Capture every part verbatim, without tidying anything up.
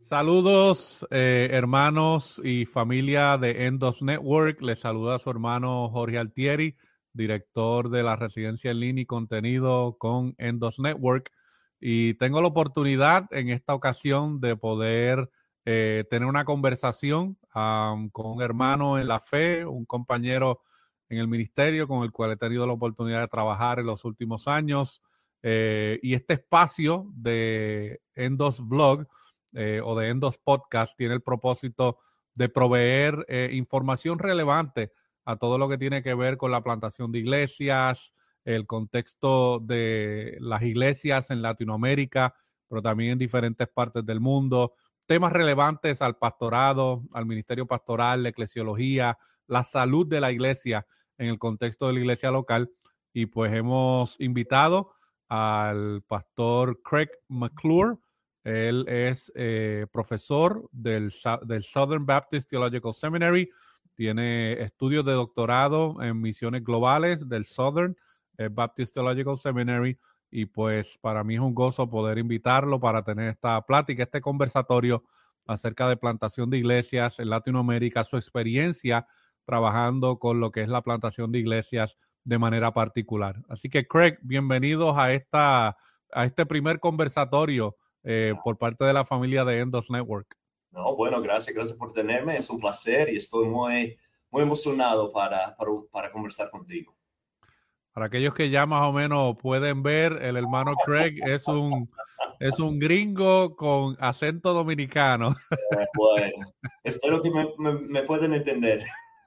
Saludos, eh, hermanos y familia de Endos Network. Les saluda su hermano Jorge Altieri, director de la residencia en línea y contenido con Endos Network. Y tengo la oportunidad en esta ocasión de poder eh, tener una conversación um, con un hermano en la fe, un compañero en el ministerio con el cual he tenido la oportunidad de trabajar en los últimos años. Eh, y este espacio de Endos Vlog Eh, o de Endos Podcast tiene el propósito de proveer eh, información relevante a todo lo que tiene que ver con la plantación de iglesias, el contexto de las iglesias en Latinoamérica, pero también en diferentes partes del mundo, temas relevantes al pastorado, al ministerio pastoral, la eclesiología, la salud de la iglesia en el contexto de la iglesia local. Y pues hemos invitado al pastor Craig McClure. Él es eh, profesor del, del Southern Baptist Theological Seminary, tiene estudios de doctorado en misiones globales del Southern eh, Baptist Theological Seminary, y pues para mí es un gozo poder invitarlo para tener esta plática, este conversatorio acerca de plantación de iglesias en Latinoamérica, su experiencia trabajando con lo que es la plantación de iglesias de manera particular. Así que, Craig, bienvenidos a, esta, a este primer conversatorio Eh, por parte de la familia de Endos Network. No, bueno, gracias, gracias por tenerme. Es un placer y estoy muy, muy emocionado para, para, para conversar contigo. Para aquellos que ya más o menos pueden ver, el hermano Craig es un, es un gringo con acento dominicano. Eh, bueno, espero que me, me, me puedan entender.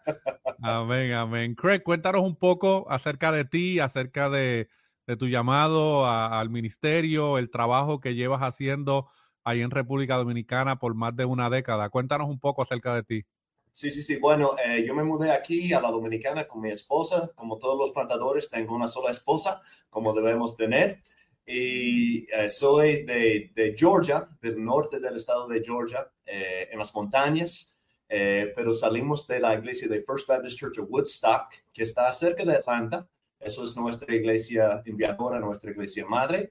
Amén, amén. Craig, cuéntanos un poco acerca de ti, acerca de, de tu llamado a, al ministerio, el trabajo que llevas haciendo ahí en República Dominicana por más de una década. Cuéntanos un poco acerca de ti. Sí, sí, sí. Bueno, eh, yo me mudé aquí a la Dominicana con mi esposa. Como todos los plantadores, tengo una sola esposa, como debemos tener. Y eh, soy de, de Georgia, del norte del estado de Georgia, eh, en las montañas. Eh, pero salimos de la iglesia de First Baptist Church of Woodstock, que está cerca de Atlanta. Eso es nuestra iglesia enviadora, nuestra iglesia madre.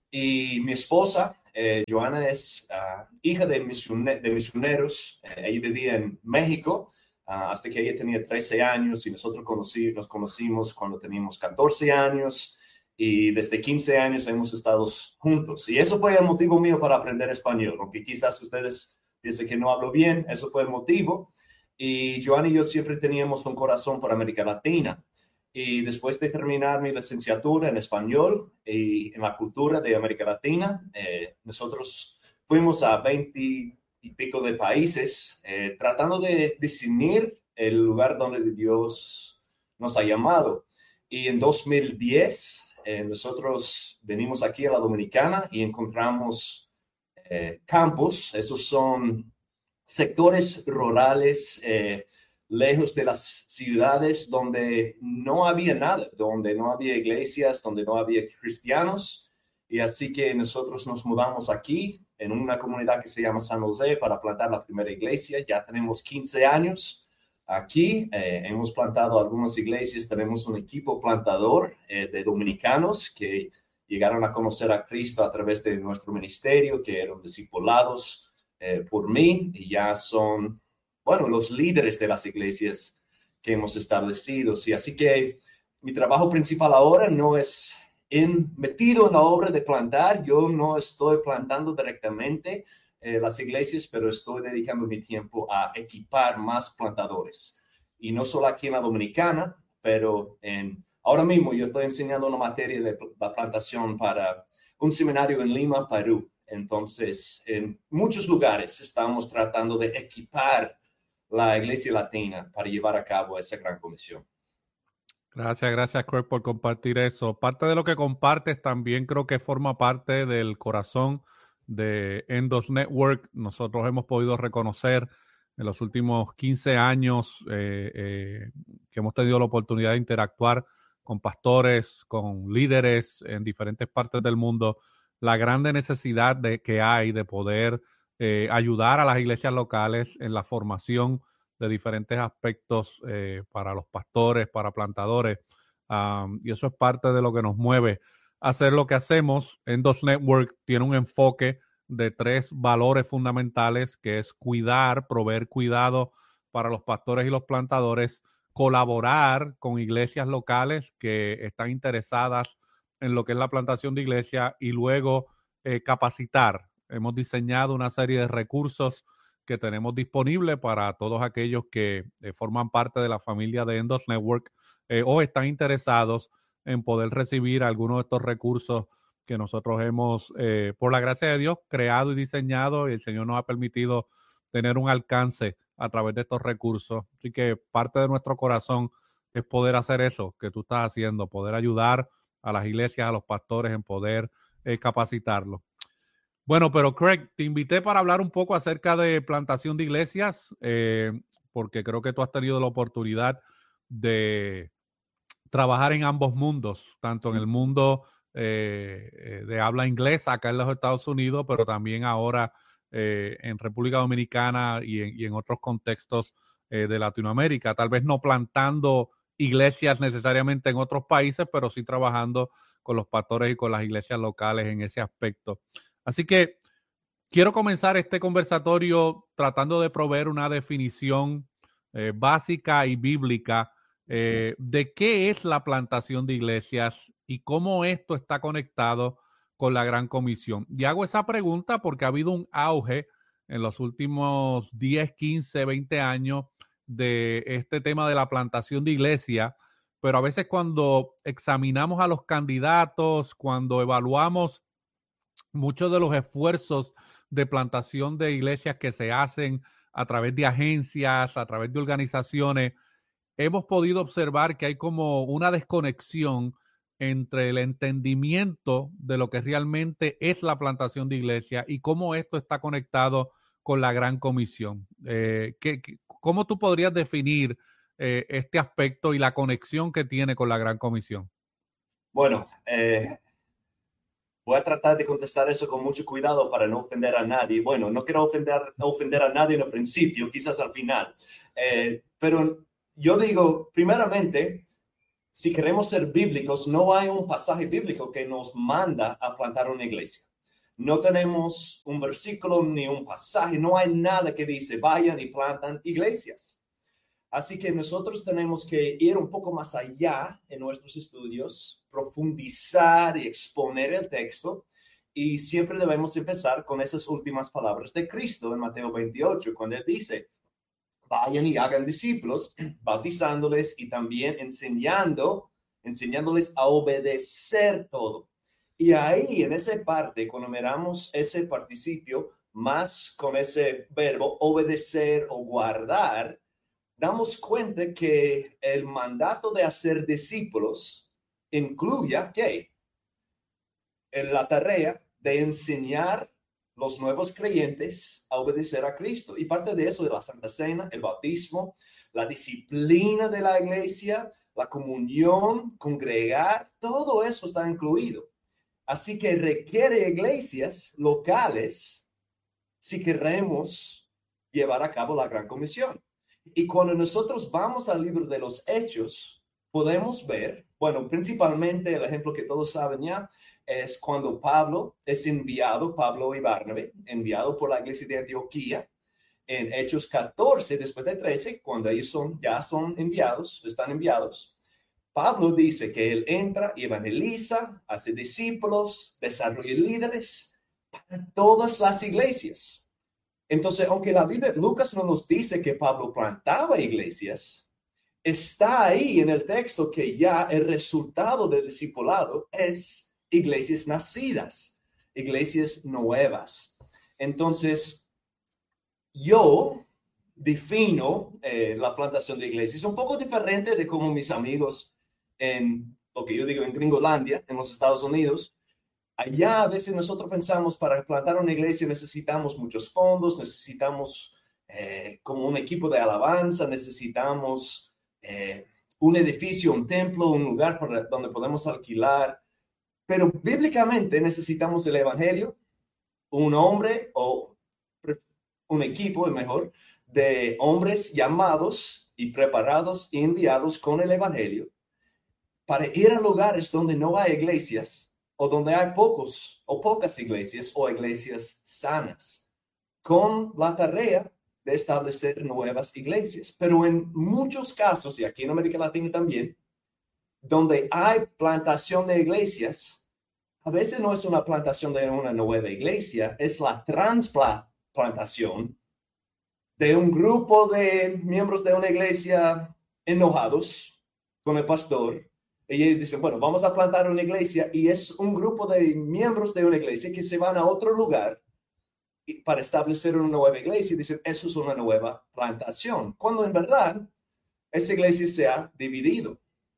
Y mi esposa, eh, Joana, es uh, hija de, misione de misioneros. Eh, ella vivía en México uh, hasta que ella tenía trece años y nosotros conocí, nos conocimos cuando teníamos catorce años y desde quince años hemos estado juntos. Y eso fue el motivo mío para aprender español, aunque quizás ustedes piensen que no hablo bien, eso fue el motivo. Y Joana y yo siempre teníamos un corazón por América Latina. Y después de terminar mi licenciatura en español y en la cultura de América Latina, eh, nosotros fuimos a veinte y pico de países eh, tratando de definir el lugar donde Dios nos ha llamado. Y en dos mil diez eh, nosotros venimos aquí a la Dominicana y encontramos eh, campos. Esos son sectores rurales eh, lejos de las ciudades donde no había nada, donde no había iglesias, donde no había cristianos. Y así que nosotros nos mudamos aquí en una comunidad que se llama San José para plantar la primera iglesia. Ya tenemos quince años aquí. Eh, hemos plantado algunas iglesias. Tenemos un equipo plantador eh, de dominicanos que llegaron a conocer a Cristo a través de nuestro ministerio, que eran discipulados eh, por mí y ya son bueno, los líderes de las iglesias que hemos establecido. Sí, así que mi trabajo principal ahora no es en, metido en la obra de plantar. Yo no estoy plantando directamente eh, las iglesias, pero estoy dedicando mi tiempo a equipar más plantadores. Y no solo aquí en la Dominicana, pero en, ahora mismo yo estoy enseñando una materia de la plantación para un seminario en Lima, Perú. Entonces, en muchos lugares estamos tratando de equipar la iglesia latina para llevar a cabo esa gran comisión. Gracias, gracias, Craig, por compartir eso. Parte de lo que compartes también creo que forma parte del corazón de Endos Network. Nosotros hemos podido reconocer en los últimos quince años eh, eh, que hemos tenido la oportunidad de interactuar con pastores, con líderes en diferentes partes del mundo, la grande necesidad de, que hay de poder eh, ayudar a las iglesias locales en la formación de diferentes aspectos eh, para los pastores, para plantadores, um, y eso es parte de lo que nos mueve a hacer lo que hacemos. Endos Network tiene un enfoque de tres valores fundamentales, que es cuidar, proveer cuidado para los pastores y los plantadores, colaborar con iglesias locales que están interesadas en lo que es la plantación de iglesia y luego eh, capacitar. Hemos diseñado una serie de recursos que tenemos disponibles para todos aquellos que eh, forman parte de la familia de Endos Network eh, o están interesados en poder recibir algunos de estos recursos que nosotros hemos, eh, por la gracia de Dios, creado y diseñado, y el Señor nos ha permitido tener un alcance a través de estos recursos. Así que parte de nuestro corazón es poder hacer eso que tú estás haciendo, poder ayudar a las iglesias, a los pastores en poder eh, capacitarlos. Bueno, pero Craig, te invité para hablar un poco acerca de plantación de iglesias, eh, porque creo que tú has tenido la oportunidad de trabajar en ambos mundos, tanto en el mundo eh, de habla inglesa acá en los Estados Unidos, pero también ahora eh, en República Dominicana y en, y en otros contextos eh, de Latinoamérica. Tal vez no plantando iglesias necesariamente en otros países, pero sí trabajando con los pastores y con las iglesias locales en ese aspecto. Así que quiero comenzar este conversatorio tratando de proveer una definición eh, básica y bíblica eh, de qué es la plantación de iglesias y cómo esto está conectado con la Gran Comisión. Y hago esa pregunta porque ha habido un auge en los últimos diez, quince, veinte años de este tema de la plantación de iglesia, pero a veces cuando examinamos a los candidatos, cuando evaluamos muchos de los esfuerzos de plantación de iglesias que se hacen a través de agencias, a través de organizaciones, hemos podido observar que hay como una desconexión entre el entendimiento de lo que realmente es la plantación de iglesia y cómo esto está conectado con la Gran Comisión. Eh, ¿qué, qué, ¿Cómo tú podrías definir eh, este aspecto y la conexión que tiene con la Gran Comisión? Bueno, eh, voy a tratar de contestar eso con mucho cuidado para no ofender a nadie. Bueno, no quiero ofender, ofender a nadie en el principio, quizás al final. Eh, pero yo digo, primeramente, si queremos ser bíblicos, no hay un pasaje bíblico que nos manda a plantar una iglesia. No tenemos un versículo ni un pasaje, no hay nada que dice vayan y plantan iglesias. Así que nosotros tenemos que ir un poco más allá en nuestros estudios, profundizar y exponer el texto, y siempre debemos empezar con esas últimas palabras de Cristo en Mateo veintiocho, cuando él dice, vayan y hagan discípulos, bautizándoles y también enseñando, enseñándoles a obedecer todo. Y ahí, en esa parte, cuando miramos ese participio, más con ese verbo, obedecer o guardar, damos cuenta que el mandato de hacer discípulos incluye, ¿qué? En la tarea de enseñar los nuevos creyentes a obedecer a Cristo. Y parte de eso de la Santa Cena, el bautismo, la disciplina de la iglesia, la comunión, congregar, todo eso está incluido. Así que requiere iglesias locales si queremos llevar a cabo la Gran Comisión. Y cuando nosotros vamos al libro de los Hechos, podemos ver, bueno, principalmente el ejemplo que todos saben ya, es cuando Pablo es enviado, Pablo y Bernabé, enviado por la iglesia de Antioquía, en Hechos catorce, después de trece, cuando ellos son, ya son enviados, están enviados, Pablo dice que él entra y evangeliza, hace discípulos, desarrolla líderes para todas las iglesias. Entonces, aunque la Biblia, Lucas no nos dice que Pablo plantaba iglesias, está ahí en el texto que ya el resultado del discipulado es iglesias nacidas, iglesias nuevas. Entonces, yo defino eh, la plantación de iglesias un poco diferente de como mis amigos en lo que yo digo en Gringolandia, en los Estados Unidos. Allá a veces nosotros pensamos para plantar una iglesia necesitamos muchos fondos, necesitamos eh, como un equipo de alabanza, necesitamos eh, un edificio, un templo, un lugar para, donde podemos alquilar. Pero bíblicamente necesitamos el evangelio, un hombre o un equipo, mejor, de hombres llamados y preparados y enviados con el evangelio para ir a lugares donde no hay iglesias o donde hay pocos o pocas iglesias o iglesias sanas, con la tarea de establecer nuevas iglesias. Pero en muchos casos, y aquí en América Latina también, donde hay plantación de iglesias, a veces no es una plantación de una nueva iglesia, es la transplantación de un grupo de miembros de una iglesia enojados con el pastor. Y ellos dicen, bueno, vamos a plantar una iglesia, y es un grupo de miembros de una iglesia que se van a otro lugar para establecer una nueva iglesia y dicen, eso es una nueva plantación, cuando en verdad esa iglesia se ha dividido.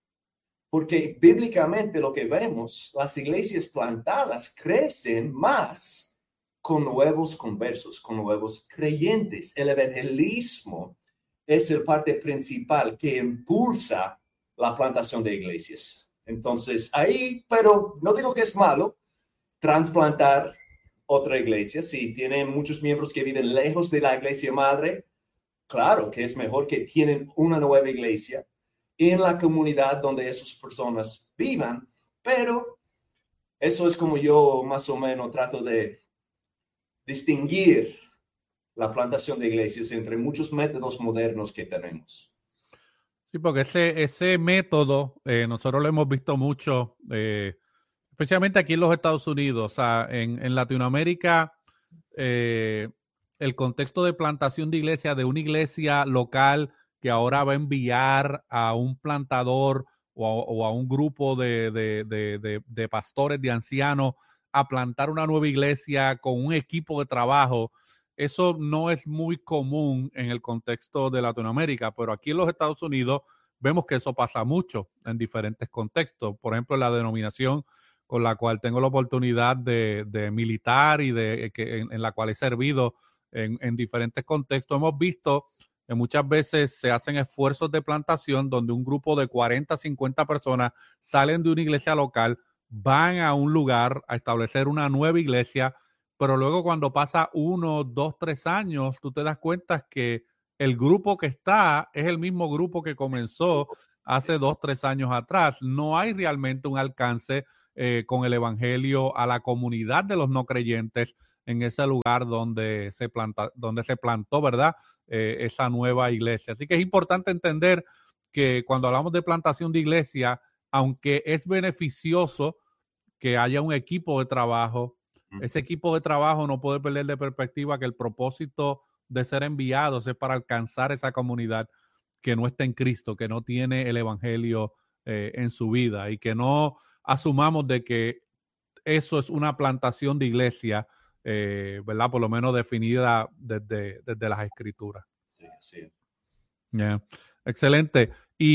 Porque bíblicamente lo que vemos, las iglesias plantadas crecen más con nuevos conversos, con nuevos creyentes. El evangelismo es el parte principal que impulsa la plantación de iglesias. Entonces, ahí, pero no digo que es malo trasplantar otra iglesia. Si tienen muchos miembros que viven lejos de la iglesia madre, claro que es mejor que tienen una nueva iglesia en la comunidad donde esas personas vivan, pero eso es como yo más o menos trato de distinguir la plantación de iglesias entre muchos métodos modernos que tenemos. Sí, porque ese, ese método eh, nosotros lo hemos visto mucho, eh, especialmente aquí en los Estados Unidos. O sea, en, en Latinoamérica, eh, el contexto de plantación de iglesia, de una iglesia local que ahora va a enviar a un plantador o a, o a un grupo de, de, de, de, de pastores, de ancianos, a plantar una nueva iglesia con un equipo de trabajo. Eso no es muy común en el contexto de Latinoamérica, pero aquí en los Estados Unidos vemos que eso pasa mucho en diferentes contextos. Por ejemplo, la denominación con la cual tengo la oportunidad de, de militar y de, que, en, en la cual he servido en, en diferentes contextos, hemos visto que muchas veces se hacen esfuerzos de plantación donde un grupo de cuarenta, cincuenta personas salen de una iglesia local, van a un lugar a establecer una nueva iglesia, pero luego cuando pasa uno, dos, tres años, tú te das cuenta que el grupo que está es el mismo grupo que comenzó hace dos, tres años atrás. No hay realmente un alcance eh, con el evangelio a la comunidad de los no creyentes en ese lugar donde se planta, donde se plantó, ¿verdad? Eh, esa nueva iglesia. Así que es importante entender que cuando hablamos de plantación de iglesia, aunque es beneficioso que haya un equipo de trabajo, ese equipo de trabajo no puede perder de perspectiva que el propósito de ser enviados es para alcanzar esa comunidad que no está en Cristo, que no tiene el evangelio eh, en su vida, y que no asumamos de que eso es una plantación de iglesia, eh, ¿verdad? Por lo menos definida desde, desde las escrituras. Sí, sí. Yeah. Excelente.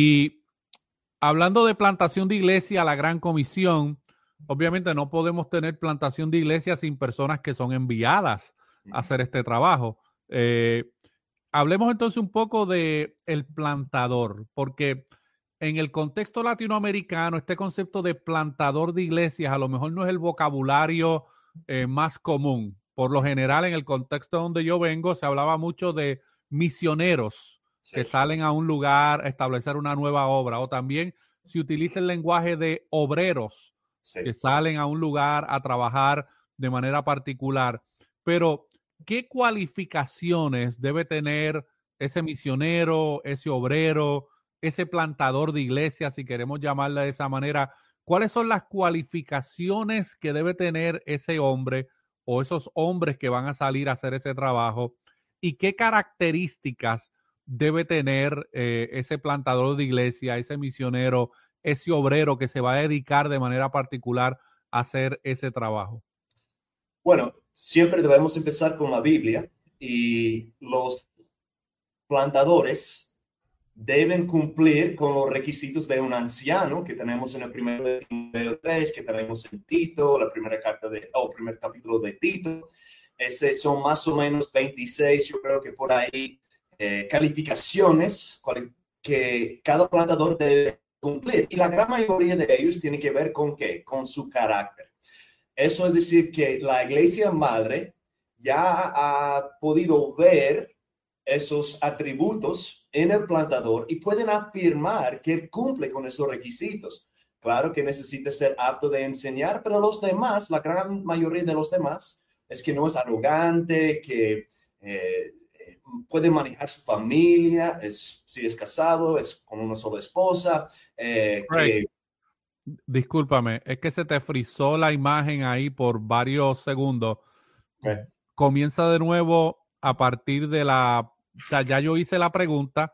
Y hablando de plantación de iglesia, la Gran Comisión, obviamente no podemos tener plantación de iglesia sin personas que son enviadas a hacer este trabajo. Eh, hablemos entonces un poco de el plantador, porque en el contexto latinoamericano este concepto de plantador de iglesias a lo mejor no es el vocabulario eh, más común. Por lo general, en el contexto donde yo vengo, se hablaba mucho de misioneros sí. que salen a un lugar a establecer una nueva obra, o también se utiliza el lenguaje de obreros sí. que salen a un lugar a trabajar de manera particular. Pero, ¿qué cualificaciones debe tener ese misionero, ese obrero, ese plantador de iglesia, si queremos llamarla de esa manera? ¿Cuáles son las cualificaciones que debe tener ese hombre o esos hombres que van a salir a hacer ese trabajo? ¿Y qué características debe tener eh, ese plantador de iglesia, ese misionero, ese obrero que se va a dedicar de manera particular a hacer ese trabajo? Bueno, siempre debemos empezar con la Biblia, y los plantadores deben cumplir con los requisitos de un anciano que tenemos en el primer Timoteo tres, que tenemos en Tito, la primera carta de, o oh, primer capítulo de Tito. Ese son más o menos veintiséis, yo creo que por ahí, eh, calificaciones que cada plantador debe cumplir. Y la gran mayoría de ellos tiene que ver con qué, con su carácter. Eso es decir, que la iglesia madre ya ha podido ver esos atributos en el plantador y pueden afirmar que él cumple con esos requisitos. Claro que necesita ser apto de enseñar, pero los demás, la gran mayoría de los demás, es que no es arrogante, que eh, puede manejar su familia, es, si es casado, es con una sola esposa, eh, que... Discúlpame, es que se te frizó la imagen ahí por varios segundos. Okay. Comienza de nuevo a partir de la... O sea, ya yo hice la pregunta,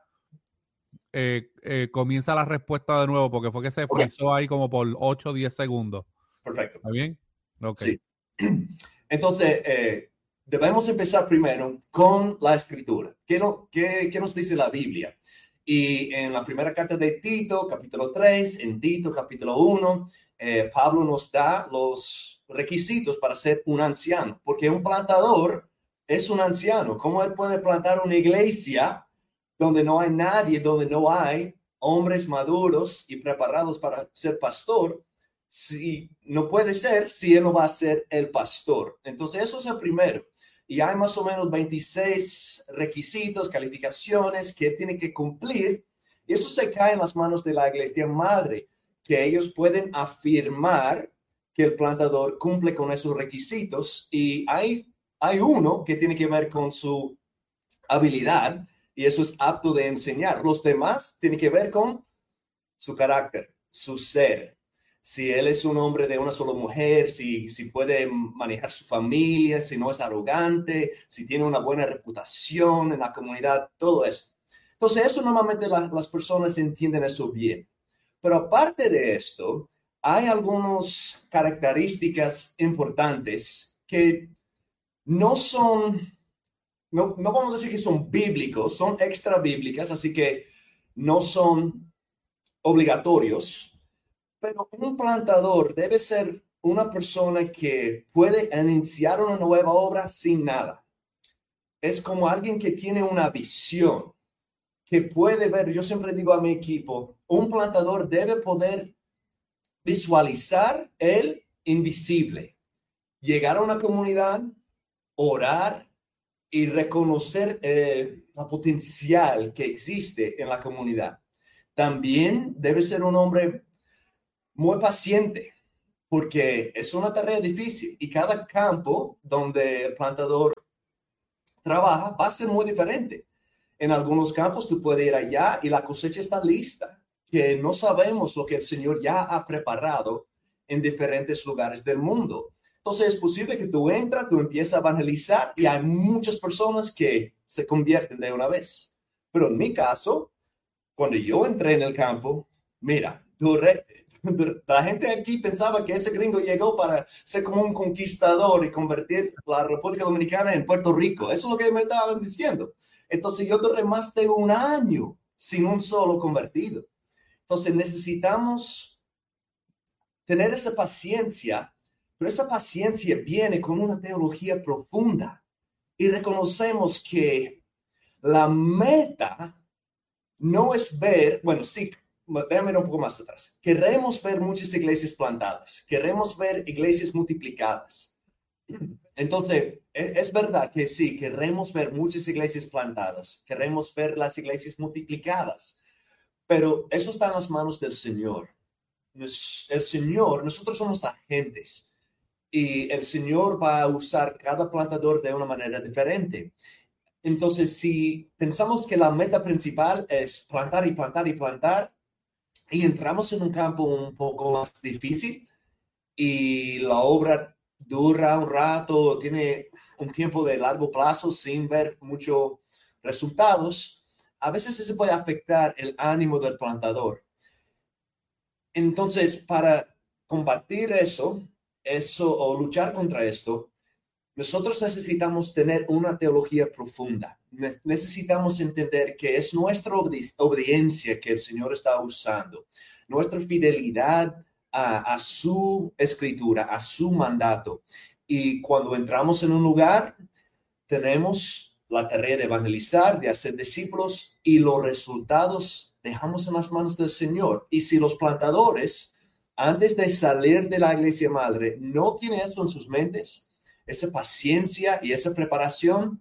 eh, eh, comienza la respuesta de nuevo porque fue que se Okay. frizó ahí como por ocho o diez segundos. Perfecto. ¿Está bien? Okay. Sí. Entonces, eh, debemos empezar primero con la escritura. ¿Qué, no, qué, ¿Qué nos dice la Biblia? Y en la primera carta de Tito, capítulo tres, en Tito, capítulo uno, eh, Pablo nos da los requisitos para ser un anciano, porque un plantador es un anciano. ¿Cómo él puede plantar una iglesia donde no hay nadie, donde no hay hombres maduros y preparados para ser pastor? Si no puede ser, si él no va a ser el pastor. Entonces, eso es el primero. Y hay más o menos veintiséis requisitos, calificaciones que él tiene que cumplir. Y eso se cae en las manos de la iglesia madre, que ellos pueden afirmar que el plantador cumple con esos requisitos. Y hay, hay uno que tiene que ver con su habilidad, y eso es apto de enseñar. Los demás tienen que ver con su carácter, su ser. Si él es un hombre de una sola mujer, si, si puede manejar su familia, si no es arrogante, si tiene una buena reputación en la comunidad, todo eso. Entonces, eso normalmente la, las personas entienden eso bien. Pero aparte de esto, hay algunas características importantes que no son, no, no vamos a decir que son bíblicos, son extra bíblicas, así que no son obligatorios. Pero un plantador debe ser una persona que puede iniciar una nueva obra sin nada. Es como alguien que tiene una visión, que puede ver. Yo siempre digo a mi equipo, un plantador debe poder visualizar el invisible, llegar a una comunidad, orar y reconocer eh, la potencial que existe en la comunidad. También debe ser un hombre muy paciente, porque es una tarea difícil y cada campo donde el plantador trabaja va a ser muy diferente. En algunos campos tú puedes ir allá y la cosecha está lista, que no sabemos lo que el Señor ya ha preparado en diferentes lugares del mundo. Entonces es posible que tú entras, tú empiezas a evangelizar y hay muchas personas que se convierten de una vez. Pero en mi caso, cuando yo entré en el campo, mira, duré, la gente aquí pensaba que ese gringo llegó para ser como un conquistador y convertir la República Dominicana en Puerto Rico. Eso es lo que me estaban diciendo. Entonces yo duré más de un año sin un solo convertido. Entonces necesitamos tener esa paciencia, pero esa paciencia viene con una teología profunda y reconocemos que la meta no es ver, bueno, sí, déjame un poco más atrás. Queremos ver muchas iglesias plantadas, queremos ver iglesias multiplicadas. Entonces, es verdad que sí, queremos ver muchas iglesias plantadas, queremos ver las iglesias multiplicadas, pero eso está en las manos del Señor. El Señor, nosotros somos agentes y el Señor va a usar cada plantador de una manera diferente. Entonces, si pensamos que la meta principal es plantar y plantar y plantar, y entramos en un campo un poco más difícil y la obra dura un rato, tiene un tiempo de largo plazo sin ver muchos resultados, a veces se puede afectar el ánimo del plantador. Entonces, para combatir eso, eso o luchar contra esto, nosotros necesitamos tener una teología profunda. Necesitamos entender que es nuestra obediencia que el Señor está usando, nuestra fidelidad a, a su escritura, a su mandato. Y cuando entramos en un lugar, tenemos la tarea de evangelizar, de hacer discípulos, y los resultados dejamos en las manos del Señor. Y si los plantadores, antes de salir de la iglesia madre, no tienen esto en sus mentes, esa paciencia y esa preparación,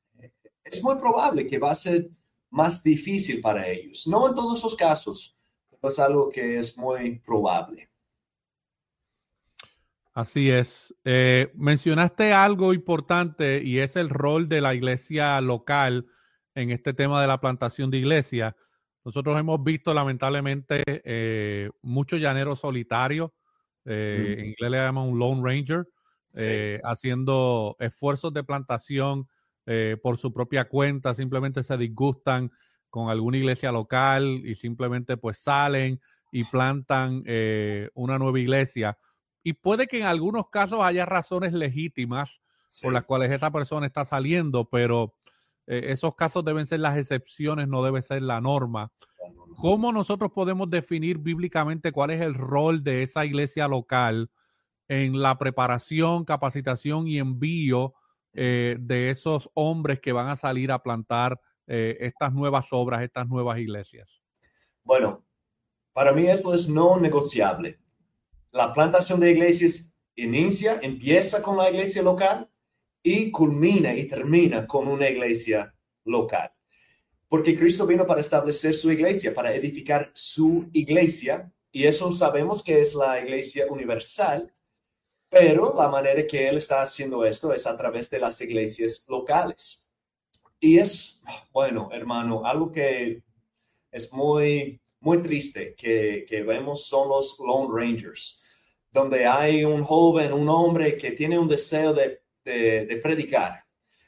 es muy probable que va a ser más difícil para ellos. No en todos los casos, es algo que es muy probable. Así es. Eh, mencionaste algo importante y es el rol de la iglesia local en este tema de la plantación de iglesia. Nosotros hemos visto lamentablemente eh, muchos llaneros solitarios, eh, mm. en inglés le llaman un Lone Ranger, sí. eh, haciendo esfuerzos de plantación eh, por su propia cuenta, simplemente se disgustan con alguna iglesia local y simplemente pues salen y plantan eh, una nueva iglesia. Y puede que en algunos casos haya razones legítimas sí. por las cuales esta persona está saliendo, pero eh, esos casos deben ser las excepciones, no debe ser la norma. ¿Cómo nosotros podemos definir bíblicamente cuál es el rol de esa iglesia local en la preparación, capacitación y envío eh, de esos hombres que van a salir a plantar eh, estas nuevas obras, estas nuevas iglesias? Bueno, para mí esto es no negociable. La plantación de iglesias inicia, empieza con la iglesia local y culmina y termina con una iglesia local. Porque Cristo vino para establecer su iglesia, para edificar su iglesia, y eso sabemos que es la iglesia universal, pero la manera que Él está haciendo esto es a través de las iglesias locales. Y es, bueno, hermano, algo que es muy, muy triste que, que vemos son los Lone Rangers, donde hay un joven, un hombre que tiene un deseo de, de, de predicar.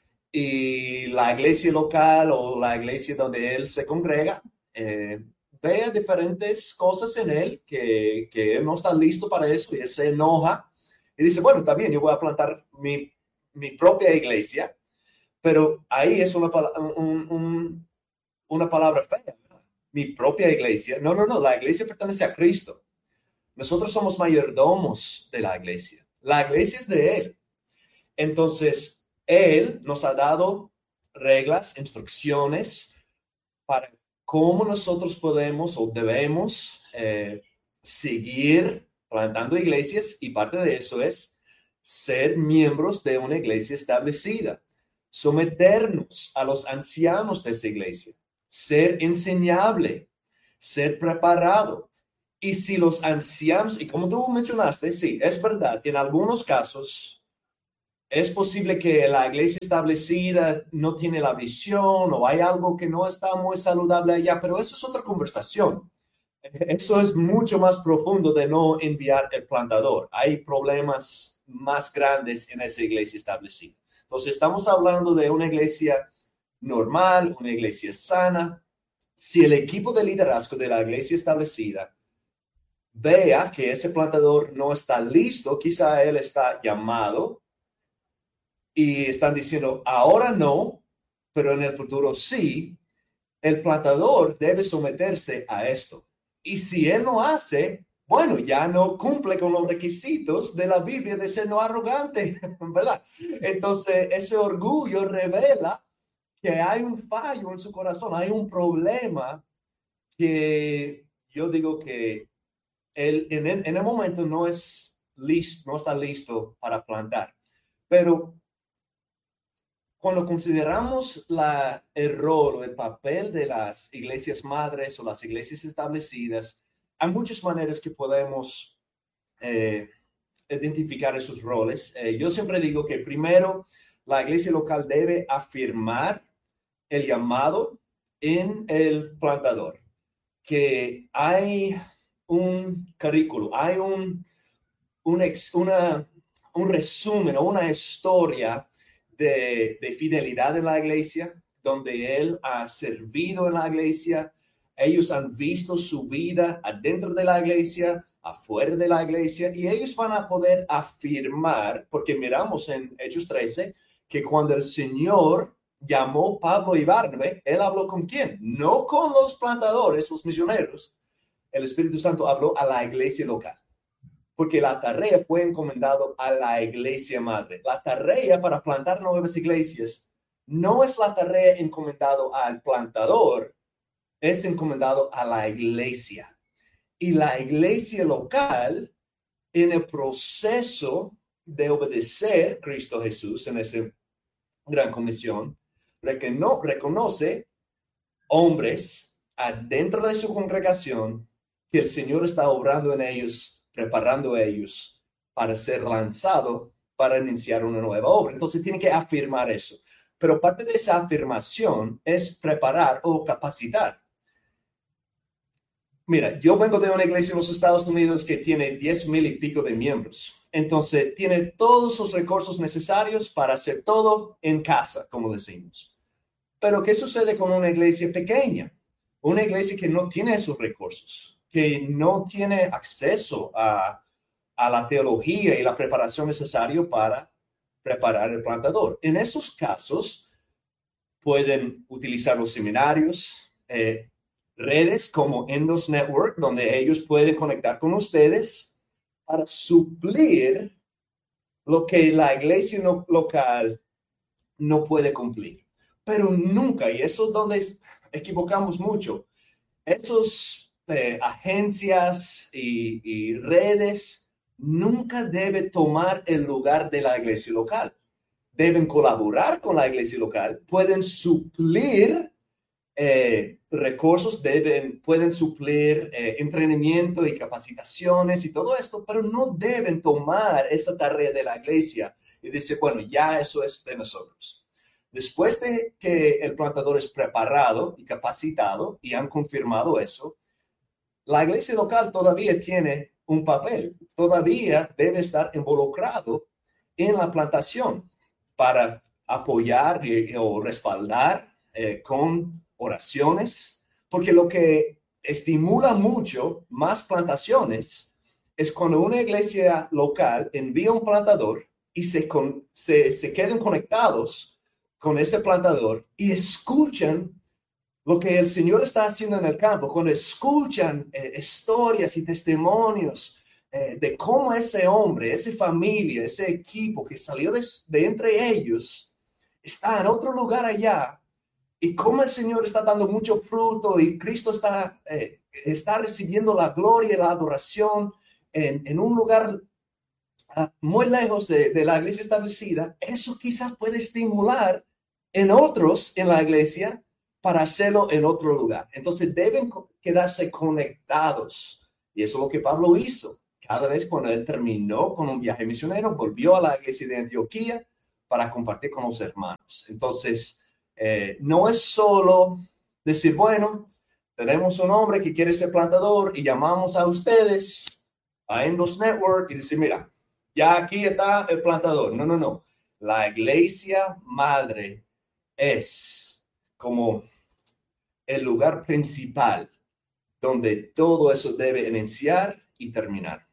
Y la iglesia local o la iglesia donde él se congrega eh, ve diferentes cosas en él que, que él no está listo para eso y él se enoja y dice, bueno, está bien, yo voy a plantar mi, mi propia iglesia, pero ahí es una, un, un, una palabra fea, ¿verdad? Mi propia iglesia. No, no, no, la iglesia pertenece a Cristo. Nosotros somos mayordomos de la iglesia. La iglesia es de Él. Entonces, Él nos ha dado reglas, instrucciones para cómo nosotros podemos o debemos eh, seguir plantando iglesias, y parte de eso es ser miembros de una iglesia establecida, someternos a los ancianos de esa iglesia, ser enseñable, ser preparado. Y si los ancianos, y como tú mencionaste, sí, es verdad, en algunos casos es posible que la iglesia establecida no tiene la visión o hay algo que no está muy saludable allá, pero eso es otra conversación. Eso es mucho más profundo de no enviar el plantador. Hay problemas más grandes en esa iglesia establecida. Entonces, estamos hablando de una iglesia normal, una iglesia sana. Si el equipo de liderazgo de la iglesia establecida vea que ese plantador no está listo, quizá él está llamado y están diciendo, ahora no, pero en el futuro sí, el plantador debe someterse a esto. Y si él no hace, bueno, ya no cumple con los requisitos de la Biblia de ser no arrogante, ¿verdad? Entonces, ese orgullo revela que hay un fallo en su corazón, hay un problema que yo digo que él en el, en el momento no es listo, no está listo para plantar. Pero cuando consideramos la, el rol o el papel de las iglesias madres o las iglesias establecidas, hay muchas maneras que podemos eh, identificar esos roles. Eh, yo siempre digo que primero la iglesia local debe afirmar el llamado en el plantador, que hay un currículo, hay un, un, ex, una, un resumen o una historia De, de fidelidad en la iglesia, donde él ha servido en la iglesia. Ellos han visto su vida adentro de la iglesia, afuera de la iglesia, y ellos van a poder afirmar, porque miramos en Hechos trece, que cuando el Señor llamó Pablo y Bernabé, él habló ¿con quién? No con los plantadores, los misioneros. El Espíritu Santo habló a la iglesia local, porque la tarea fue encomendado a la iglesia madre. La tarea para plantar nuevas iglesias no es la tarea encomendado al plantador, es encomendado a la iglesia. Y la iglesia local, en el proceso de obedecer a Cristo Jesús en esa gran comisión, reconoce hombres adentro de su congregación que el Señor está obrando en ellos, preparando a ellos para ser lanzado, para iniciar una nueva obra. Entonces tiene que afirmar eso. Pero parte de esa afirmación es preparar o capacitar. Mira, yo vengo de una iglesia en los Estados Unidos que tiene diez mil y pico de miembros. Entonces, tiene todos los recursos necesarios para hacer todo en casa, como decimos. Pero, ¿qué sucede con una iglesia pequeña? Una iglesia que no tiene esos recursos, que no tiene acceso a, a la teología y la preparación necesaria para preparar el plantador. En esos casos, pueden utilizar los seminarios, eh, redes como Endos Network, donde ellos pueden conectar con ustedes para suplir lo que la iglesia no, local no puede cumplir. Pero nunca, y eso es donde equivocamos mucho, esos eh, agencias y, y redes nunca deben tomar el lugar de la iglesia local. Deben colaborar con la iglesia local, pueden suplir eh, recursos, deben, pueden suplir eh, entrenamiento y capacitaciones y todo esto, pero no deben tomar esa tarea de la iglesia y decir, bueno, ya eso es de nosotros. Después de que el plantador es preparado y capacitado y han confirmado eso, la iglesia local todavía tiene un papel, todavía debe estar involucrado en la plantación para apoyar y, o respaldar eh, con oraciones, porque lo que estimula mucho más plantaciones es cuando una iglesia local envía un plantador y se, con, se, se quedan conectados con ese plantador y escuchan lo que el Señor está haciendo en el campo, cuando escuchan eh, historias y testimonios eh, de cómo ese hombre, esa familia, ese equipo que salió de, de entre ellos, está en otro lugar allá, y cómo el Señor está dando mucho fruto y Cristo está, eh, está recibiendo la gloria y la adoración en, en un lugar uh, muy lejos de, de la iglesia establecida, eso quizás puede estimular en otros en la iglesia para hacerlo en otro lugar. Entonces deben quedarse conectados. Y eso es lo que Pablo hizo. Cada vez cuando él terminó con un viaje misionero, volvió a la iglesia de Antioquía para compartir con los hermanos. Entonces, eh, no es solo decir, bueno, tenemos un hombre que quiere ser plantador y llamamos a ustedes, a Endos Network, y decir, mira, ya aquí está el plantador. No, no, no. La iglesia madre es como el lugar principal donde todo eso debe iniciar y terminar.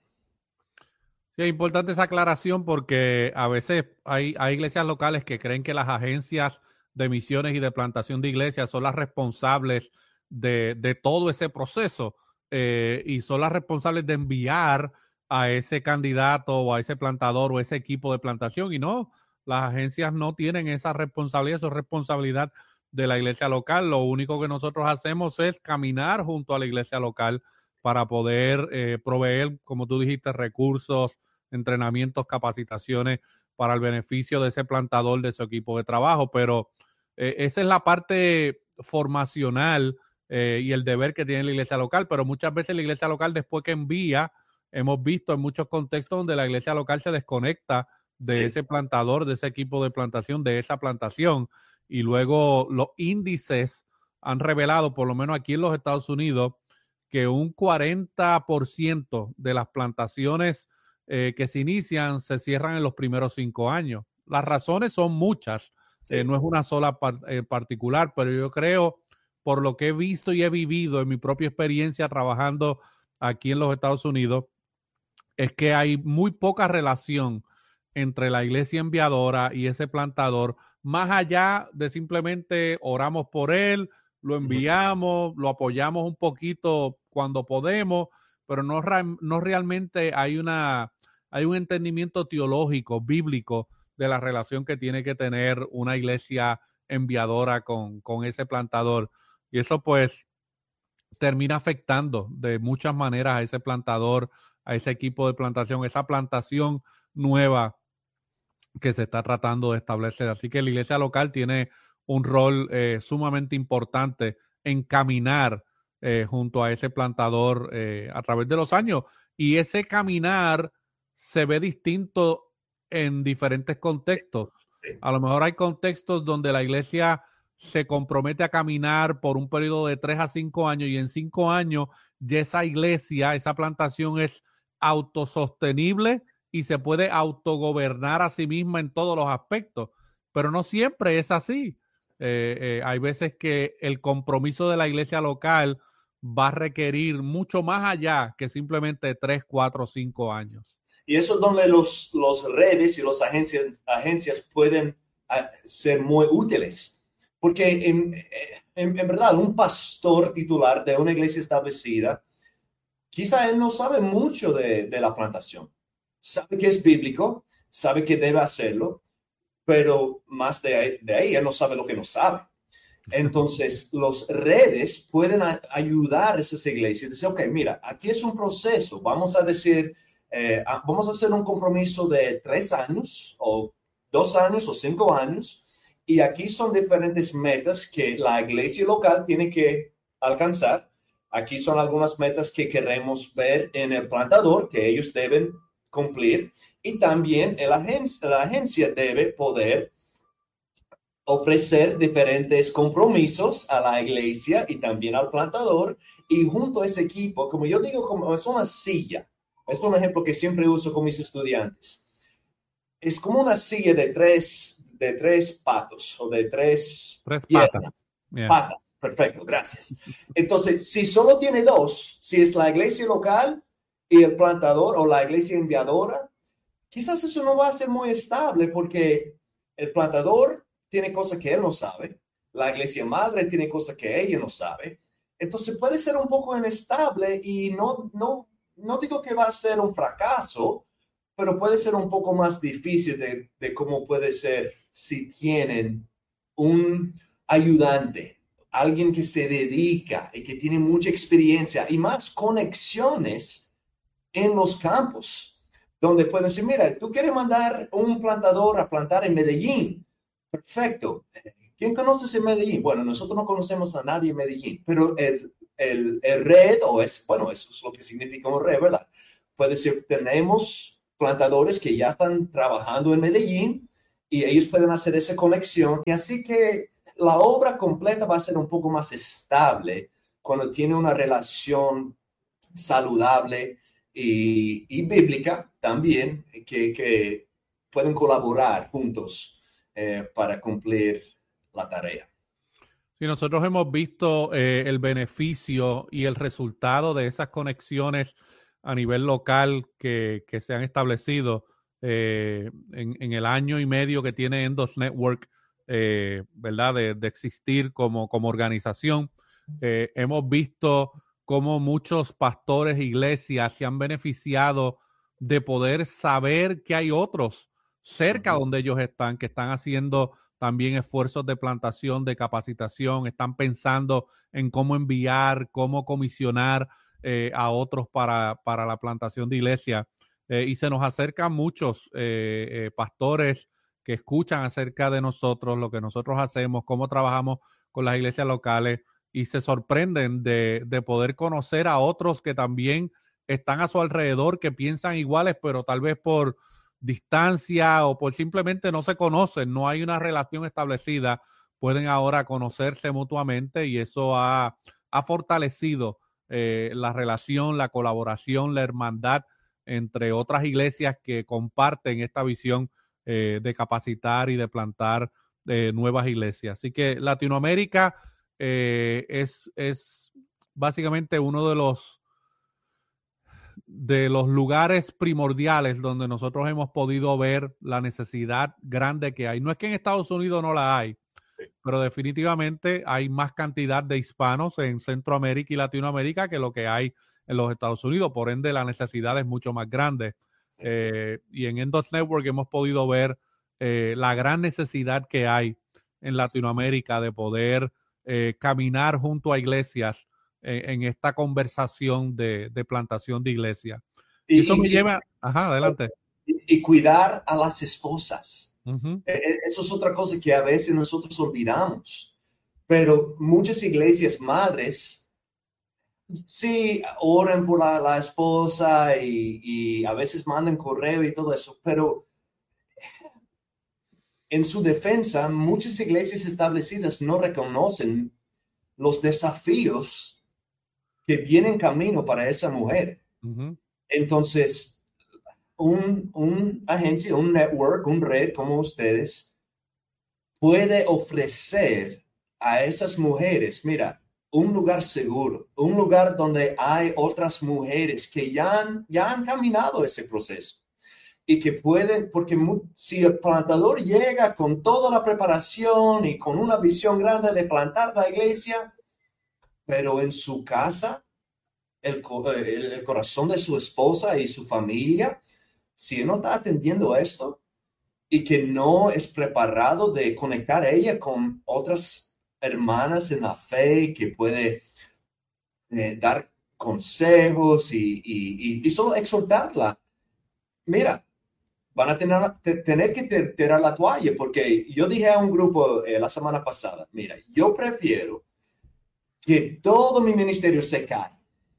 Sí, es importante esa aclaración porque a veces hay, hay iglesias locales que creen que las agencias de misiones y de plantación de iglesias son las responsables de, de todo ese proceso eh, y son las responsables de enviar a ese candidato o a ese plantador o ese equipo de plantación, y no, las agencias no tienen esa responsabilidad, eso es responsabilidad de la iglesia local. Lo único que nosotros hacemos es caminar junto a la iglesia local para poder eh, proveer, como tú dijiste, recursos, entrenamientos, capacitaciones para el beneficio de ese plantador, de su equipo de trabajo. Pero eh, esa es la parte formacional eh, y el deber que tiene la iglesia local. Pero muchas veces la iglesia local, después que envía, hemos visto en muchos contextos donde la iglesia local se desconecta de sí. ese plantador, de ese equipo de plantación, de esa plantación. Y luego los índices han revelado, por lo menos aquí en los Estados Unidos, que un cuarenta por ciento de las plantaciones eh, que se inician se cierran en los primeros cinco años. Las razones son muchas, sí. eh, no es una sola par, eh, particular, pero yo creo, por lo que he visto y he vivido en mi propia experiencia trabajando aquí en los Estados Unidos, es que hay muy poca relación entre la iglesia enviadora y ese plantador, más allá de simplemente oramos por él, lo enviamos, lo apoyamos un poquito cuando podemos, pero no, no realmente hay, una, hay un entendimiento teológico, bíblico, de la relación que tiene que tener una iglesia enviadora con, con ese plantador. Y eso pues termina afectando de muchas maneras a ese plantador, a ese equipo de plantación, esa plantación nueva que se está tratando de establecer. Así que la iglesia local tiene un rol eh, sumamente importante en caminar eh, junto a ese plantador eh, a través de los años. Y ese caminar se ve distinto en diferentes contextos. Sí. A lo mejor hay contextos donde la iglesia se compromete a caminar por un periodo de tres a cinco años y en cinco años ya esa iglesia, esa plantación es autosostenible y se puede autogobernar a sí misma en todos los aspectos, pero no siempre es así. Eh, eh, hay veces que el compromiso de la iglesia local va a requerir mucho más allá que simplemente tres, cuatro, cinco años. Y eso es donde los, los redes y las agencias, agencias pueden uh, ser muy útiles. Porque en, en, en verdad, un pastor titular de una iglesia establecida, quizá él no sabe mucho de, de la plantación. Sabe que es bíblico, sabe que debe hacerlo, pero más de ahí, de ahí él no sabe lo que no sabe. Entonces, los redes pueden a, ayudar a esas iglesias. Decir, ok, mira, aquí es un proceso. Vamos a decir, eh, vamos a hacer un compromiso de tres años o dos años o cinco años. Y aquí son diferentes metas que la iglesia local tiene que alcanzar. Aquí son algunas metas que queremos ver en el plantador, que ellos deben cumplir. Y también el agencia, la agencia debe poder ofrecer diferentes compromisos a la iglesia y también al plantador. Y junto a ese equipo, como yo digo, como es una silla. Es un ejemplo que siempre uso con mis estudiantes. Es como una silla de tres, de tres patos o de tres, tres piernas. patas. Yeah. Patas. Perfecto, gracias. Entonces, si solo tiene dos, si es la iglesia local y el plantador o la iglesia enviadora, quizás eso no va a ser muy estable porque el plantador tiene cosas que él no sabe, la iglesia madre tiene cosas que ella no sabe. Entonces puede ser un poco inestable y no, no, no digo que va a ser un fracaso, pero puede ser un poco más difícil de, de cómo puede ser si tienen un ayudante, alguien que se dedica y que tiene mucha experiencia y más conexiones en los campos, donde pueden decir, mira, tú quieres mandar un plantador a plantar en Medellín. Perfecto. ¿Quién conoces en Medellín? Bueno, nosotros no conocemos a nadie en Medellín, pero el, el, el red, o es, bueno, eso es lo que significa un red, ¿verdad? Puede ser, tenemos plantadores que ya están trabajando en Medellín y ellos pueden hacer esa conexión. Y así que la obra completa va a ser un poco más estable cuando tiene una relación saludable y, y bíblica también, que, que pueden colaborar juntos eh, para cumplir la tarea. Sí, nosotros hemos visto eh, el beneficio y el resultado de esas conexiones a nivel local que, que se han establecido eh, en, en el año y medio que tiene Endos Network, eh, ¿verdad? De, de existir como, como organización. Eh, hemos visto cómo muchos pastores e iglesias se han beneficiado de poder saber que hay otros cerca uh-huh. donde ellos están, que están haciendo también esfuerzos de plantación, de capacitación, están pensando en cómo enviar, cómo comisionar eh, a otros para, para la plantación de iglesia. Eh, y se nos acercan muchos eh, eh, pastores que escuchan acerca de nosotros, lo que nosotros hacemos, cómo trabajamos con las iglesias locales y se sorprenden de, de poder conocer a otros que también están a su alrededor, que piensan iguales, pero tal vez por distancia o por simplemente no se conocen, no hay una relación establecida, pueden ahora conocerse mutuamente y eso ha, ha fortalecido eh, la relación, la colaboración, la hermandad entre otras iglesias que comparten esta visión eh, de capacitar y de plantar eh, nuevas iglesias. Así que Latinoamérica eh, es, es básicamente uno de los de los lugares primordiales donde nosotros hemos podido ver la necesidad grande que hay. No es que en Estados Unidos no la hay, pero definitivamente hay más cantidad de hispanos en Centroamérica y Latinoamérica que lo que hay en los Estados Unidos. Por ende, la necesidad es mucho más grande. Eh, y en Endos Network hemos podido ver eh, la gran necesidad que hay en Latinoamérica de poder eh, caminar junto a iglesias en esta conversación de, de plantación de iglesia. Y, y eso y, me lleva... Ajá, adelante. Y, y cuidar a las esposas. Uh-huh. Eso es otra cosa que a veces nosotros olvidamos. Pero muchas iglesias madres sí, oren por la, la esposa y, y a veces mandan correo y todo eso, pero en su defensa, muchas iglesias establecidas no reconocen los desafíos que vienen camino para esa mujer. Uh-huh. Entonces, un, un agencia, un network, un red como ustedes, puede ofrecer a esas mujeres, mira, un lugar seguro, un lugar donde hay otras mujeres que ya han, ya han caminado ese proceso y que pueden, porque si el plantador llega con toda la preparación y con una visión grande de plantar la iglesia, pero en su casa, el, el, el corazón de su esposa y su familia, si él no está atendiendo esto y que no es preparado de conectar a ella con otras hermanas en la fe, que puede eh, dar consejos y, y, y, y solo exhortarla. Mira, van a tener, tener que tirar la toalla, porque yo dije a un grupo eh, la semana pasada, mira, yo prefiero que todo mi ministerio se caiga,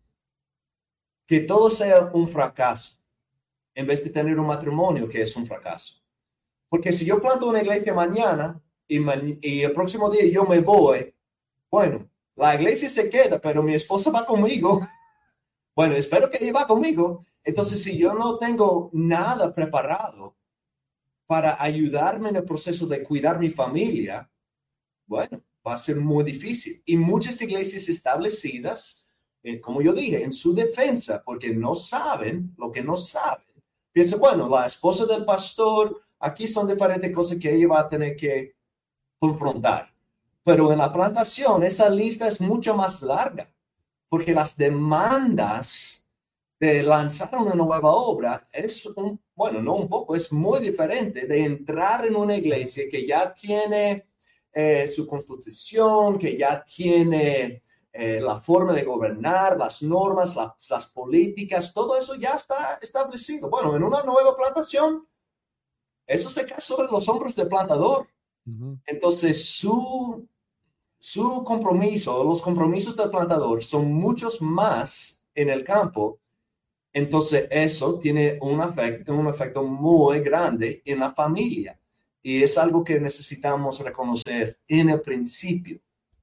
que todo sea un fracaso, en vez de tener un matrimonio que es un fracaso. Porque si yo planto una iglesia mañana y, man, y el próximo día yo me voy, bueno, la iglesia se queda, pero mi esposa va conmigo. Bueno, espero que ella va conmigo. Entonces, si yo no tengo nada preparado para ayudarme en el proceso de cuidar mi familia, bueno, va a ser muy difícil. Y muchas iglesias establecidas, eh, como yo dije, en su defensa, porque no saben lo que no saben, piensan, bueno, la esposa del pastor, aquí son diferentes cosas que ella va a tener que confrontar. Pero en la plantación, esa lista es mucho más larga, porque las demandas de lanzar una nueva obra es, un, bueno, no un poco, es muy diferente de entrar en una iglesia que ya tiene eh, su constitución, que ya tiene eh, la forma de gobernar, las normas, la, las políticas, todo eso ya está establecido. Bueno, en una nueva plantación, eso se cae sobre los hombros del plantador. Uh-huh. Entonces, su, su compromiso, los compromisos del plantador son muchos más en el campo. Entonces, eso tiene un efecto, un efecto muy grande en la familia. Y es algo que necesitamos reconocer en el principio.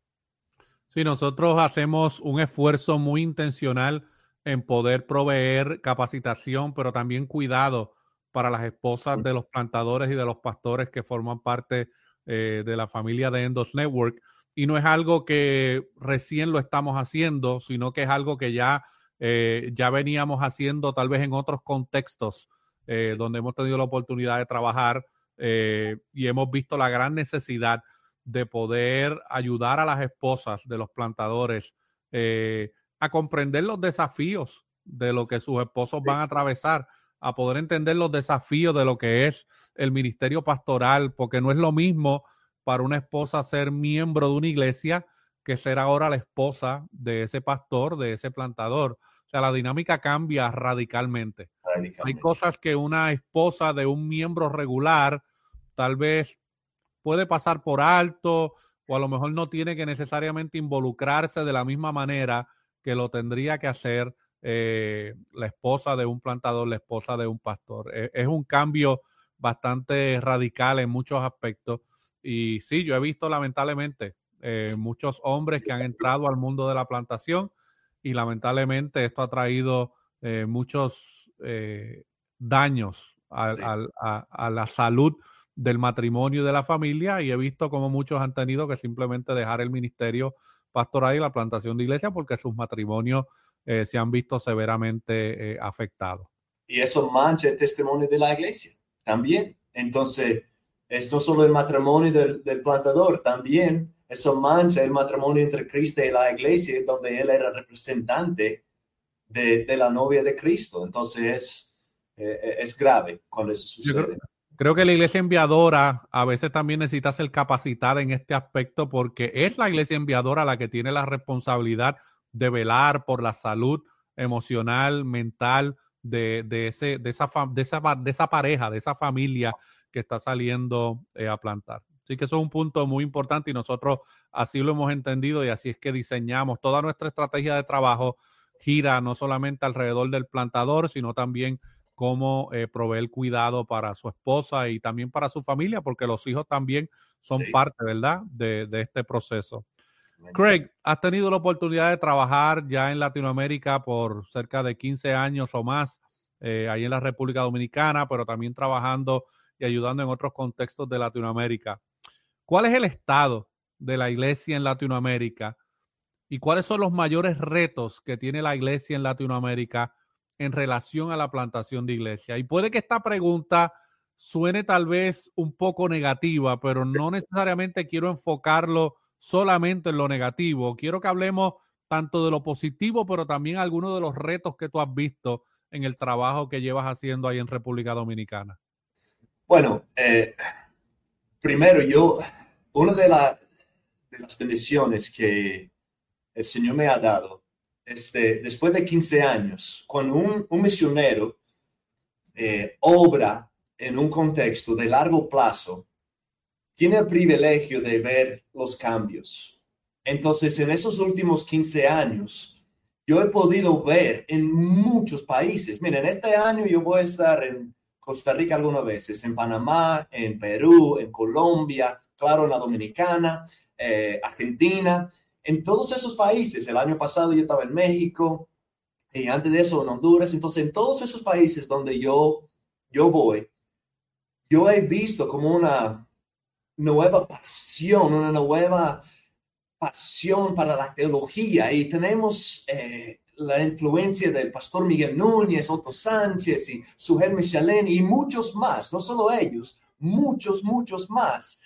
Sí, nosotros hacemos un esfuerzo muy intencional en poder proveer capacitación, pero también cuidado para las esposas de los plantadores y de los pastores que forman parte eh, de la familia de Endos Network. Y no es algo que recién lo estamos haciendo, sino que es algo que ya, eh, ya veníamos haciendo tal vez en otros contextos eh, sí. donde hemos tenido la oportunidad de trabajar eh, y hemos visto la gran necesidad de poder ayudar a las esposas de los plantadores eh, a comprender los desafíos de lo que sus esposos van a atravesar, a poder entender los desafíos de lo que es el ministerio pastoral, porque no es lo mismo para una esposa ser miembro de una iglesia que ser ahora la esposa de ese pastor, de ese plantador. O sea, la dinámica cambia radicalmente. radicalmente. Hay cosas que una esposa de un miembro regular tal vez puede pasar por alto o a lo mejor no tiene que necesariamente involucrarse de la misma manera que lo tendría que hacer eh, la esposa de un plantador, la esposa de un pastor. Es, es un cambio bastante radical en muchos aspectos y sí, yo he visto lamentablemente eh, muchos hombres que han entrado al mundo de la plantación y lamentablemente esto ha traído eh, muchos eh, daños a, sí. a, a, a la salud del matrimonio y de la familia, y he visto como muchos han tenido que simplemente dejar el ministerio pastoral y la plantación de iglesia porque sus matrimonios eh, se han visto severamente eh, afectados. Y eso mancha el testimonio de la iglesia también. Entonces, es no solo el matrimonio del, del plantador, también eso mancha el matrimonio entre Cristo y la iglesia, donde él era representante de, de la novia de Cristo. Entonces, es, eh, es grave cuando eso sucede. Creo que la iglesia enviadora a veces también necesita ser capacitada en este aspecto porque es la iglesia enviadora la que tiene la responsabilidad de velar por la salud emocional, mental de, de, ese, de, esa, de, esa, de esa pareja, de esa familia que está saliendo eh, a plantar. Así que eso es un punto muy importante y nosotros así lo hemos entendido y así es que diseñamos toda nuestra estrategia de trabajo, gira no solamente alrededor del plantador, sino también cómo eh, proveer cuidado para su esposa y también para su familia, porque los hijos también son Sí. parte, ¿verdad?, de, de este proceso. Craig, has tenido la oportunidad de trabajar ya en Latinoamérica por cerca de quince años o más, eh, ahí en la República Dominicana, pero también trabajando y ayudando en otros contextos de Latinoamérica. ¿Cuál es el estado de la iglesia en Latinoamérica y cuáles son los mayores retos que tiene la iglesia en Latinoamérica en relación a la plantación de iglesia? Y puede que esta pregunta suene tal vez un poco negativa, pero no necesariamente quiero enfocarlo solamente en lo negativo. Quiero que hablemos tanto de lo positivo, pero también algunos de los retos que tú has visto en el trabajo que llevas haciendo ahí en República Dominicana. Bueno, eh, primero yo, una de, la, de las bendiciones que el Señor me ha dado, este, después de quince años, cuando un, un misionero eh, obra en un contexto de largo plazo, tiene el privilegio de ver los cambios. Entonces, en esos últimos quince años, yo he podido ver en muchos países. Miren, este año yo voy a estar en Costa Rica algunas veces, en Panamá, en Perú, en Colombia, claro, en la Dominicana, eh, Argentina, en todos esos países. El año pasado yo estaba en México y antes de eso en Honduras. Entonces, en todos esos países donde yo, yo voy, yo he visto como una nueva pasión, una nueva pasión para la teología, y tenemos eh, la influencia del pastor Miguel Núñez, Otto Sánchez y Sujel Michelén y muchos más, no solo ellos, muchos, muchos más,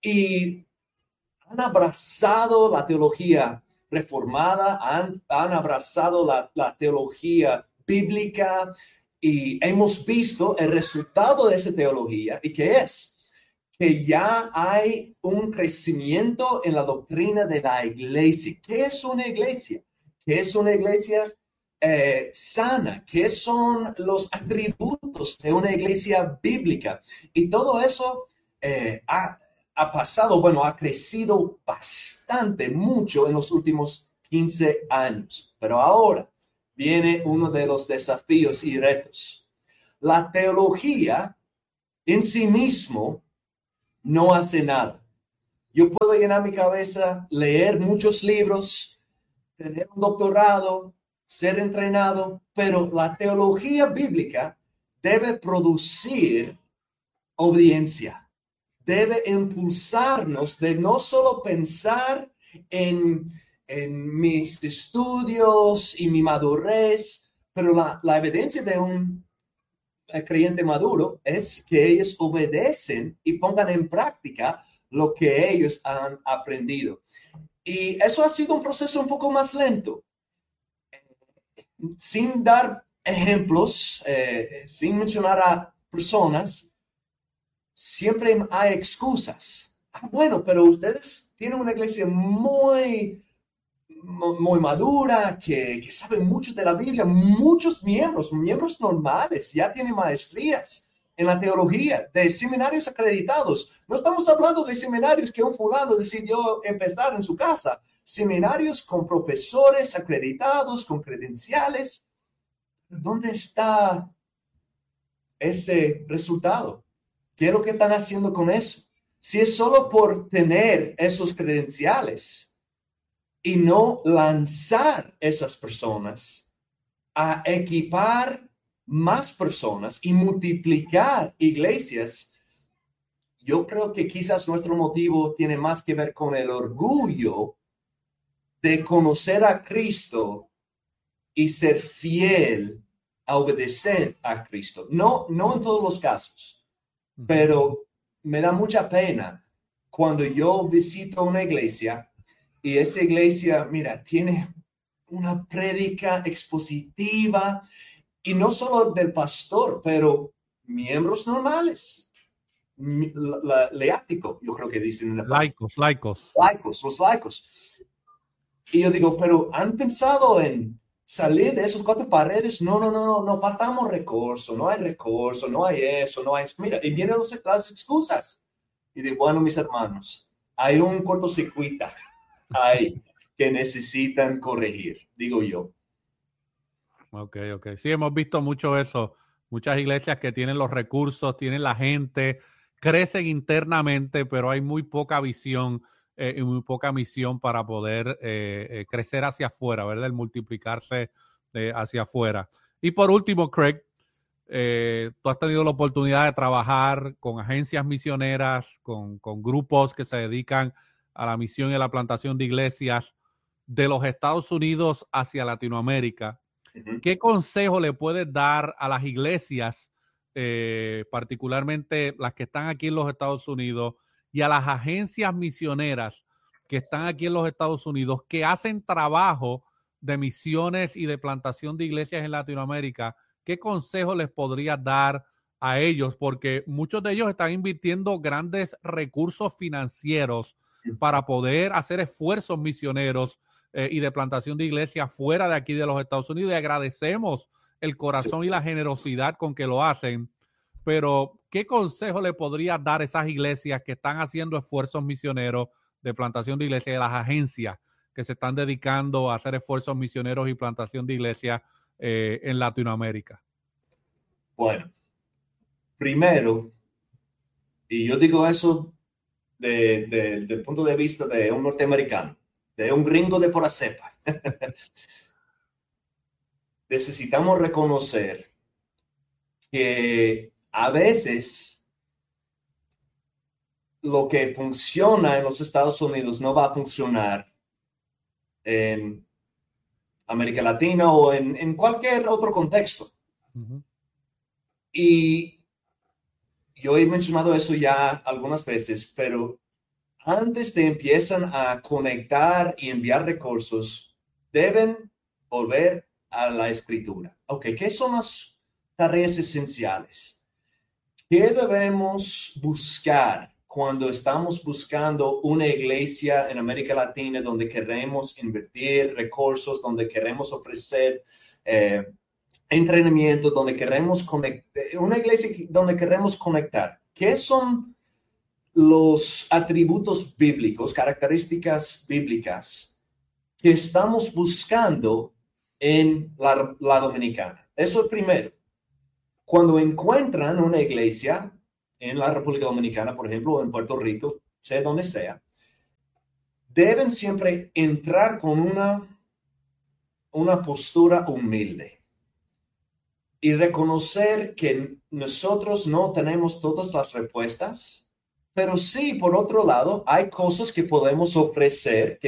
y han abrazado la teología reformada, han, han abrazado la, la teología bíblica, y hemos visto el resultado de esa teología. ¿Y qué es? Que ya hay un crecimiento en la doctrina de la iglesia. ¿Qué es una iglesia? ¿Qué es una iglesia eh, sana? ¿Qué son los atributos de una iglesia bíblica? Y todo eso eh, ha, ha pasado, bueno, ha crecido bastante, mucho en los últimos quince años. Pero ahora viene uno de los desafíos y retos. La teología en sí mismo no hace nada. Yo puedo llenar mi cabeza, leer muchos libros, tener un doctorado, ser entrenado, pero la teología bíblica debe producir obediencia, debe impulsarnos de no solo pensar en, en mis estudios y mi madurez, pero la, la evidencia de un el creyente maduro es que ellos obedecen y pongan en práctica lo que ellos han aprendido. Y eso ha sido un proceso un poco más lento. Sin dar ejemplos, eh, sin mencionar a personas, siempre hay excusas. Ah, bueno, pero ustedes tienen una iglesia muy... muy madura, que, que sabe mucho de la Biblia, muchos miembros, miembros normales, ya tienen maestrías en la teología, de seminarios acreditados. No estamos hablando de seminarios que un fulano decidió empezar en su casa, seminarios con profesores acreditados, con credenciales. ¿Dónde está ese resultado? ¿Qué es lo que están haciendo con eso? Si es solo por tener esos credenciales y no lanzar esas personas a equipar más personas y multiplicar iglesias, yo creo que quizás nuestro motivo tiene más que ver con el orgullo de conocer a Cristo y ser fiel a obedecer a Cristo. No, no en todos los casos, pero me da mucha pena cuando yo visito una iglesia y esa iglesia, mira, tiene una prédica expositiva, y no solo del pastor, pero miembros normales, la, la, leático, yo creo que dicen en el laicos, laicos. Laicos, los laicos. Y yo digo, pero ¿han pensado en salir de esos cuatro paredes? No, no, no, no, no faltamos recurso, no hay recurso, no hay eso, no hay eso. Mira, y vienen las excusas. Y digo, bueno, mis hermanos, hay un cortocircuito ahí que necesitan corregir, digo yo. Ok, ok. Sí, hemos visto mucho eso. Muchas iglesias que tienen los recursos, tienen la gente, crecen internamente, pero hay muy poca visión eh, y muy poca misión para poder eh, eh, crecer hacia afuera, ¿verdad? El multiplicarse eh, hacia afuera. Y por último, Craig, eh, tú has tenido la oportunidad de trabajar con agencias misioneras, con, con grupos que se dedican a la misión y a la plantación de iglesias de los Estados Unidos hacia Latinoamérica. Uh-huh. ¿Qué consejo le puedes dar a las iglesias, eh, particularmente las que están aquí en los Estados Unidos, y a las agencias misioneras que están aquí en los Estados Unidos, que hacen trabajo de misiones y de plantación de iglesias en Latinoamérica? ¿Qué consejo les podrías dar a ellos? Porque muchos de ellos están invirtiendo grandes recursos financieros para poder hacer esfuerzos misioneros Eh, y de plantación de iglesias fuera de aquí de los Estados Unidos, y agradecemos el corazón sí. y la generosidad con que lo hacen, pero ¿qué consejo le podría dar a esas iglesias que están haciendo esfuerzos misioneros de plantación de iglesias, de las agencias que se están dedicando a hacer esfuerzos misioneros y plantación de iglesias eh, en Latinoamérica? Bueno, primero, y yo digo eso de, de, desde el punto de vista de un norteamericano, de un gringo de pura cepa. Necesitamos reconocer que a veces lo que funciona en los Estados Unidos no va a funcionar en América Latina o en, en cualquier otro contexto. Uh-huh. Y yo he mencionado eso ya algunas veces, pero antes de empiezan a conectar y enviar recursos, deben volver a la escritura. Ok, ¿qué son las tareas esenciales? ¿Qué debemos buscar cuando estamos buscando una iglesia en América Latina donde queremos invertir recursos, donde queremos ofrecer eh, entrenamiento, donde queremos conectar, una iglesia donde queremos conectar? ¿Qué son los atributos bíblicos, características bíblicas que estamos buscando en la, la dominicana? Eso es primero. Cuando encuentran una iglesia en la República Dominicana, por ejemplo, o en Puerto Rico, sea donde sea, deben siempre entrar con una, una postura humilde y reconocer que nosotros no tenemos todas las respuestas, pero sí, por otro lado, hay cosas que podemos ofrecer que